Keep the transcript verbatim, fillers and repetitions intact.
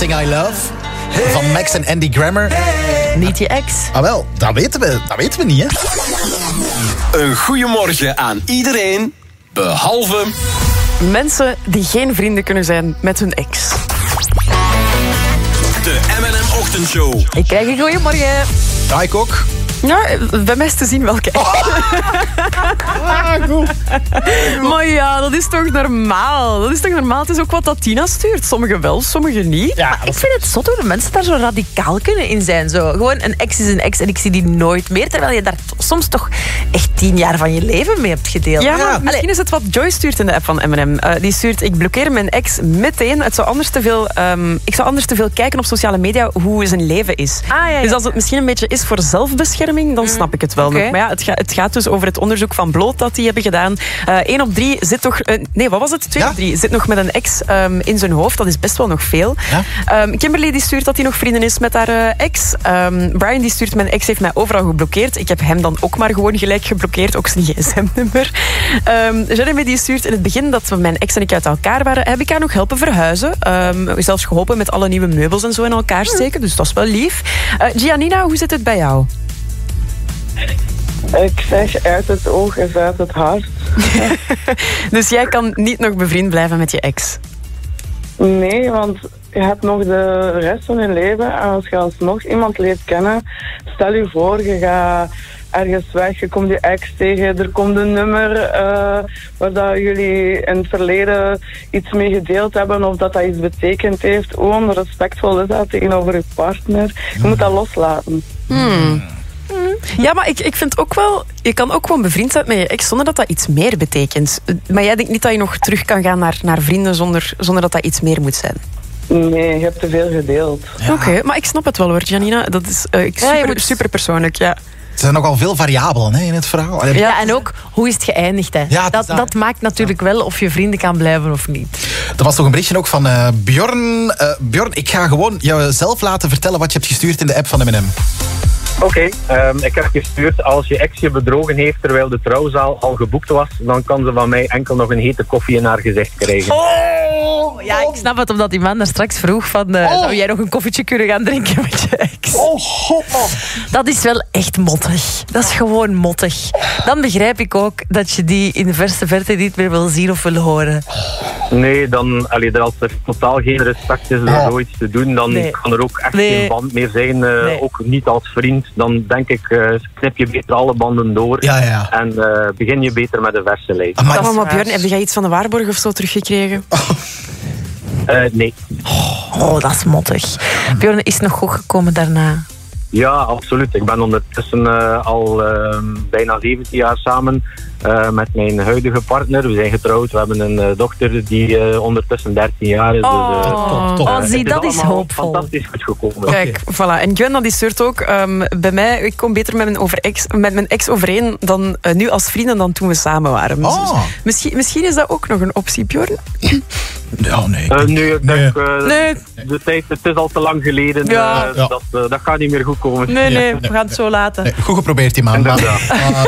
Everything I Love. Van Max en Andy Grammer. Niet je ex. Ah wel, dat weten we, dat weten we niet, hè. Een goeiemorgen aan iedereen, behalve... Mensen die geen vrienden kunnen zijn met hun ex. De M en M-ochtendshow. Ik krijg een goeiemorgen. Ja, ik ook. Ja, bij mij is te zien welke ex. Ah, goed. Maar ja, dat is toch normaal? Dat is toch normaal? Het is ook wat dat Tina stuurt. Sommigen wel, sommigen niet. Ja, Ik vind het zot hoe de mensen daar zo radicaal kunnen in zijn. Zo. Gewoon een ex is een ex en ik zie die nooit meer. Terwijl je daar soms toch echt tien jaar van je leven mee hebt gedeeld. Ja, maar Ja. misschien is het wat Joy stuurt in de app van M en M. Uh, die stuurt, ik blokkeer mijn ex meteen. Het zou anders te veel, um, ik zou anders te veel kijken op sociale media hoe zijn leven is. Ah, ja, ja. Dus als het misschien een beetje is voor zelfbescherming, dan snap ik het wel Okay. nog. Maar ja, het, ga, het gaat dus over het onderzoek van Bloot dat die hebben gedaan. Eén op drie zit toch... Uh, nee, wat was het? Twee Ja? op drie zit nog met een ex um, in zijn hoofd. Dat is best wel nog veel. Ja? Um, Kimberly die stuurt dat hij nog vrienden is met haar uh, ex. Um, Brian die stuurt, mijn ex heeft mij overal geblokkeerd. Ik heb hem dan ook maar gewoon gelijk geblokkeerd. Ook zijn gsm-nummer. Um, Jeremy die stuurt, in het begin dat we mijn ex en ik uit elkaar waren, heb ik haar nog helpen verhuizen. Um, zelfs geholpen met alle nieuwe meubels en zo in elkaar steken. Dus dat is wel lief. Uh, Giannina, hoe zit het bij jou? Ik zeg, uit het oog is uit het hart. Dus jij kan niet nog bevriend blijven met je ex? Nee, want je hebt nog de rest van je leven. En als je alsnog iemand leert kennen, stel je voor, je gaat ergens weg, je komt je ex tegen, er komt een nummer uh, waar dat jullie in het verleden iets mee gedeeld hebben of dat dat iets betekend heeft. Hoe onrespectvol is dat tegenover je partner? Je moet dat loslaten. Hmm. Ja, maar ik, ik vind ook wel... Je kan ook gewoon bevriend zijn met je ex zonder dat dat iets meer betekent. Maar jij denkt niet dat je nog terug kan gaan naar, naar vrienden zonder, zonder dat dat iets meer moet zijn? Nee, je hebt te veel gedeeld. Ja. Oké, okay, maar ik snap het wel hoor, Janina. Dat is uh, super, Ja, moet... super persoonlijk, ja. Er zijn nogal veel variabelen, hè, in het verhaal. Ja, en ook, hoe is het geëindigd? Hè? Ja, dat, dat, dat maakt natuurlijk wel of je vrienden kan blijven of niet. Er was nog een berichtje ook van uh, Bjorn. Uh, Bjorn, ik ga gewoon jou zelf laten vertellen wat je hebt gestuurd in de app van M en M. Oké, okay, um, ik heb gestuurd, als je ex je bedrogen heeft terwijl de trouwzaal al geboekt was, dan kan ze van mij enkel nog een hete koffie in haar gezicht krijgen. Oh, ja, ik snap het, omdat die man daar straks vroeg van, uh, oh. zou jij nog een koffietje kunnen gaan drinken met je ex? Oh, god. Dat is wel echt mottig. Dat is gewoon mottig. Dan begrijp ik ook dat je die in de verste verte niet meer wil zien of wil horen. Nee, dan, allee, als er totaal geen respect is door zoiets te doen, dan nee. kan er ook echt nee. geen band meer zijn, uh, nee. ook niet als vriend. Dan denk ik, uh, knip je beter alle banden door Ja, ja. en uh, begin je beter met de verse lijst. Amai. Maar, maar Björn, heb jij iets van de waarborg of zo teruggekregen? Uh, nee. Oh, dat is mottig. Björn is nog goed gekomen daarna. Ja, absoluut. Ik ben ondertussen uh, al uh, bijna zeventien jaar samen uh, met mijn huidige partner. We zijn getrouwd. We hebben een uh, dochter die uh, ondertussen dertien jaar is. Oh, dus, uh, top, top. oh zie, het is dat is allemaal hoopvol. fantastisch goed gekomen. Kijk, voilà. En Gwen, die stuurt ook, um, bij mij, ik kom beter met mijn, over ex, met mijn ex overeen dan uh, nu als vrienden dan toen we samen waren. Dus Oh. misschien, misschien is dat ook nog een optie, Björn. Ja, nee. Uh, nu, ik Nee. denk, uh, Nee. de tijd, het is al te lang geleden. Ja. Uh, Ja. Dat, uh, dat gaat niet meer goed komen. Nee, nee, nee, we gaan het zo laten. Nee, goed geprobeerd, die man. Inderdaad. Maar, uh,